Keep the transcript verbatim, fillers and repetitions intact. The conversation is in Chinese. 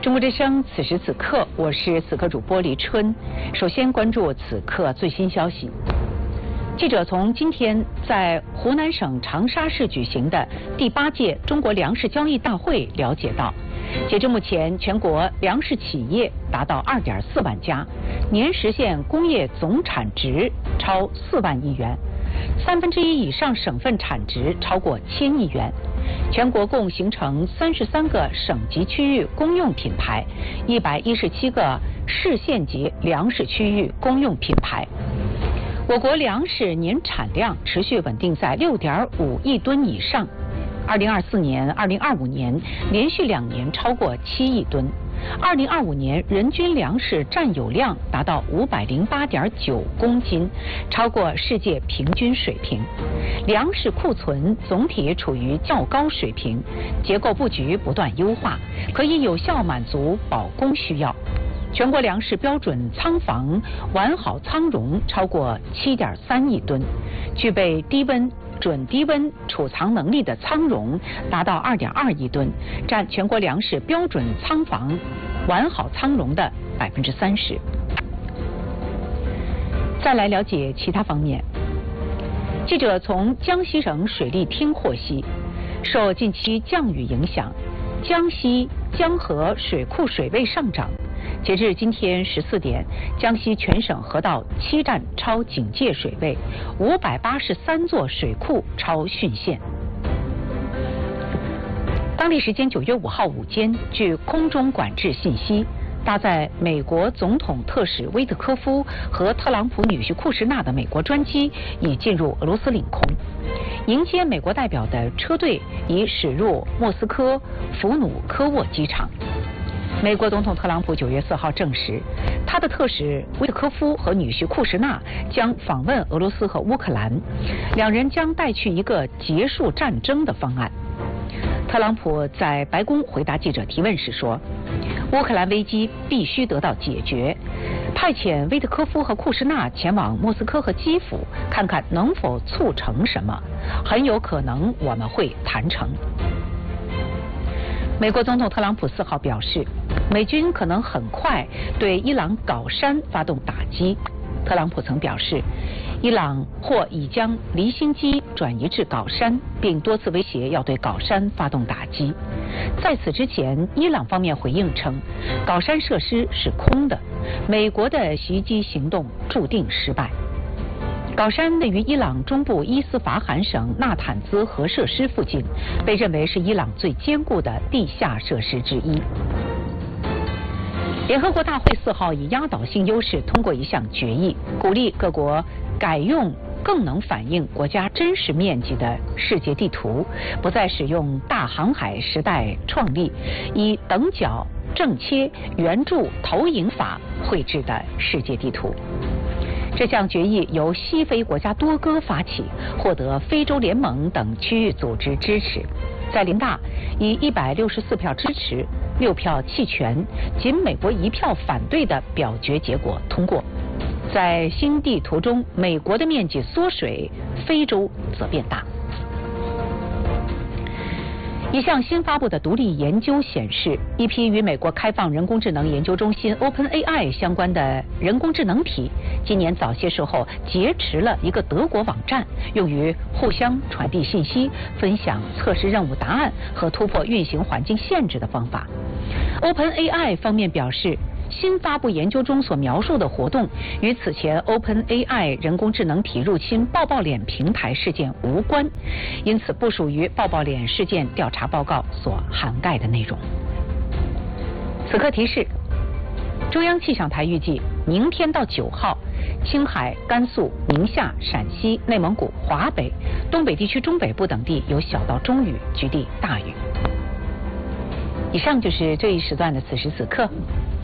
中国之声，此时此刻，我是此刻主播黎春。首先关注此刻最新消息。记者从今天在湖南省长沙市举行的第八届中国粮食交易大会了解到，截至目前，全国粮食企业达到二点四万家，年实现工业总产值超四万亿元，三分之一以上省份产值超过千亿元。全国共形成三十三个省级区域公用品牌，一百一十七个市县级粮食区域公用品牌。我国粮食年产量持续稳定在六点五亿吨以上。二零二四年、二零二五年连续两年超过七亿吨。二零二五年人均粮食占有量达到五百零八点九公斤，超过世界平均水平。粮食库存总体处于较高水平，结构布局不断优化，可以有效满足保供需要。全国粮食标准仓房完好仓容超过七点三亿吨，具备低温、准低温储藏能力的仓容达到二点二亿吨，占全国粮食标准仓房完好仓容的百分之三十。再来了解其他方面。记者从江西省水利厅获悉，受近期降雨影响，江西江河水库水位上涨。截至今天十四点，江西全省河道七站超警戒水位，五百八十三座水库超汛线。当地时间九月五号午间，据空中管制信息，搭载美国总统特使威特科夫和特朗普女婿库什纳的美国专机已进入俄罗斯领空。迎接美国代表的车队已驶入莫斯科弗努科沃机场。美国总统特朗普九月四号证实，他的特使威特科夫和女婿库什纳将访问俄罗斯和乌克兰，两人将带去一个结束战争的方案。特朗普在白宫回答记者提问时说，乌克兰危机必须得到解决，派遣威特科夫和库什纳前往莫斯科和基辅，看看能否促成什么，很有可能我们会谈成。美国总统特朗普四号表示，美军可能很快对伊朗镐山发动打击。特朗普曾表示，伊朗或已将离心机转移至镐山，并多次威胁要对镐山发动打击。在此之前，伊朗方面回应称，镐山设施是空的，美国的袭击行动注定失败。镐山位于伊朗中部伊斯法罕省纳坦兹核设施附近，被认为是伊朗最坚固的地下设施之一。联合国大会四号以压倒性优势通过一项决议，鼓励各国改用更能反映国家真实面积的世界地图，不再使用大航海时代创立以等角、正切、圆柱、投影法绘制的世界地图。这项决议由西非国家多哥发起，获得非洲联盟等区域组织支持。在联大以一百六十四票支持、六票弃权、仅美国一票反对的表决结果通过。在新地图中，美国的面积缩水，非洲则变大。一项新发布的独立研究显示，一批与美国开放人工智能研究中心 OpenAI 相关的人工智能体，今年早些时候劫持了一个德国网站，用于互相传递信息、分享测试任务答案和突破运行环境限制的方法。OpenAI 方面表示，新发布研究中所描述的活动与此前 OpenAI 人工智能体入侵抱抱脸平台事件无关，因此不属于抱抱脸事件调查报告所涵盖的内容。此刻提示，中央气象台预计明天到九号，青海、甘肃、宁夏、陕西、内蒙古、华北、东北地区中北部等地有小到中雨，局地大雨。以上就是这一时段的此时此刻。